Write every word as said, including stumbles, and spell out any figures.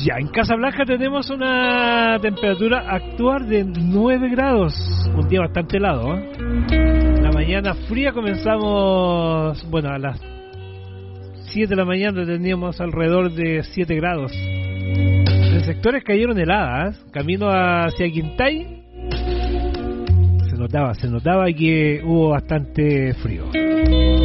Ya, en Casablanca tenemos una temperatura actual de nueve grados. Un día bastante helado, ¿eh? La mañana fría comenzamos, bueno, a las siete de la mañana teníamos alrededor de siete grados. En sectores cayeron heladas, ¿eh? Camino hacia Quintay se notaba, se notaba que hubo bastante frío.